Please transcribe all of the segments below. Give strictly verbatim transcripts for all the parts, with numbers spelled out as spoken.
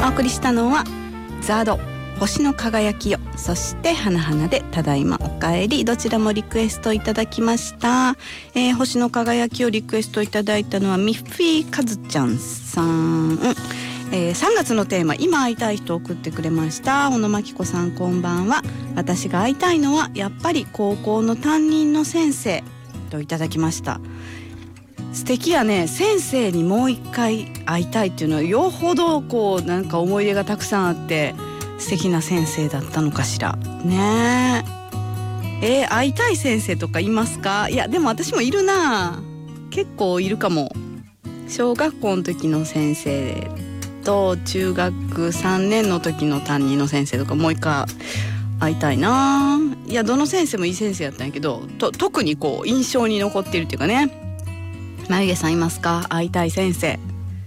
お送りしたのはザード星の輝きよ、そして花々でただいまおかえり、どちらもリクエストいただきました。えー、星の輝きをリクエストいただいたのはミッフィーカズちゃんさん、うんえー、さんがつのテーマ今会いたい人を送ってくれました。小野真紀子さんこんばんは。私が会いたいのはやっぱり高校の担任の先生といただきました。素敵やね。先生にもう一回会いたいっていうのはよほどこうなんか思い出がたくさんあって素敵な先生だったのかしらね。えー、会いたい先生とかいますか？いやでも私もいるな、結構いるかも。小学校の時の先生と中学さんねんの時の担任の先生とかもう一回会いたいな。いやどの先生もいい先生だったんやけど、と特にこう印象に残っているっていうかね。眉毛さんいますか？会いたい先生。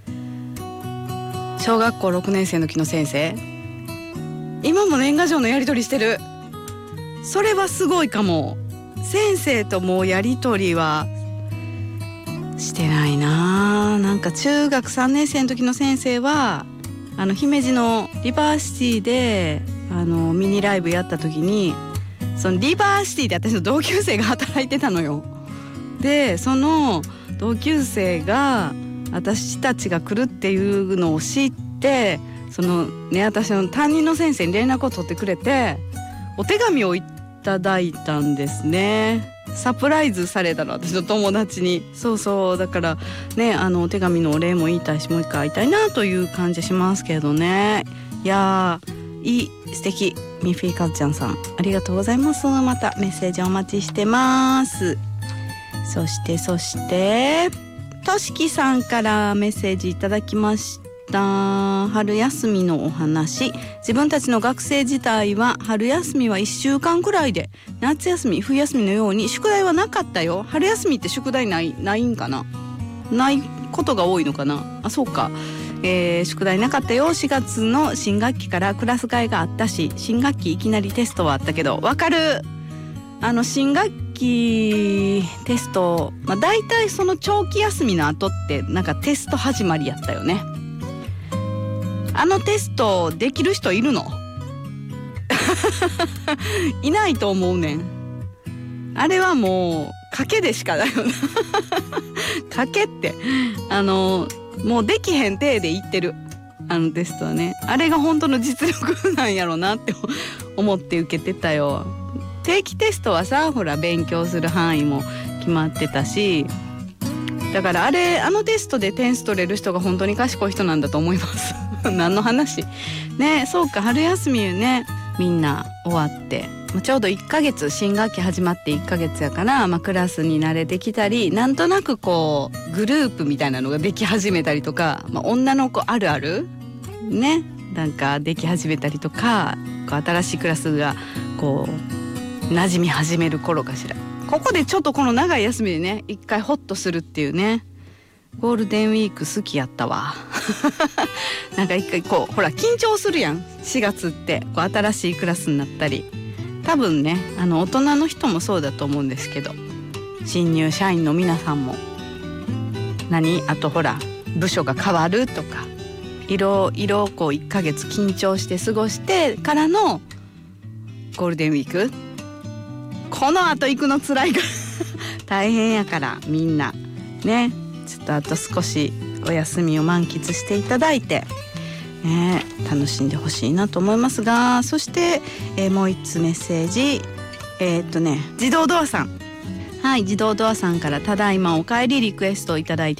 小学校ろくねん生の時の先生、今も年賀状のやり取りしてる。それはすごいかも。先生ともうやり取りはしてないな。なんか中学さんねん生の時の先生はあの姫路のリバーシティであのミニライブやった時に、そのリバーシティで私の同級生が働いてたのよ。でその同級生が私たちが来るっていうのを知って、そのね私の担任の先生に連絡を取ってくれてお手紙をいただいたんですね。サプライズされたの、私の友達に。そうそう、だからねあのお手紙のお礼も言いたいしもう一回会いたいなという感じしますけどね。いやーいい素敵。ミッフィーカズちゃんさんありがとうございます。またメッセージお待ちしてます。そしてそしてとしきさんからメッセージいただきました。春休みのお話。自分たちの学生時代は春休みはいっしゅうかんくらいで、夏休み冬休みのように宿題はなかったよ。春休みって宿題ないないんかな、ないことが多いのかな。あそうか、えー、宿題なかったよ。しがつの新学期からクラス替えがあったし、新学期いきなりテストはあったけど、わかる。あの新学期テスト、まあ、だいたいその長期休みの後ってなんかテスト始まりやったよね。あのテストできる人いるの？いないと思うねん。あれはもう賭けでしかないよな。賭けってあのもうできへん体で言ってるあのテストはね。あれが本当の実力なんやろなって思って受けてたよ。定期テストはさほら勉強する範囲も決まってたし、だからあれあのテストで点数取れる人が本当に賢い人なんだと思います。何の話ね。そうか、春休みねみんな終わってちょうどいっかげつ、新学期始まっていっかげつやから、まあ、クラスに慣れてきたり、なんとなくこうグループみたいなのができ始めたりとか、まあ、女の子あるあるねなんかでき始めたりとか、こう新しいクラスがこう馴染み始める頃かしら。ここでちょっとこの長い休みでね一回ホッとするっていうね。ゴールデンウィーク好きやったわ。なんか一回こうほら緊張するやん、しがつってこう新しいクラスになったり。多分ねあの大人の人もそうだと思うんですけど、新入社員の皆さんも何あとほら部署が変わるとか、いろいろこういっかげつ緊張して過ごしてからのゴールデンウィーク、この後行くの辛いから大変やから、みんなねちょっとあと少しお休みを満喫していただいて、ね、楽しんでほしいなと思いますが、そして、えー、もう一つメッセージ、えー、っとね自動ドアさん、はい自動ドアさんからただいまお帰りリクエストをいただいて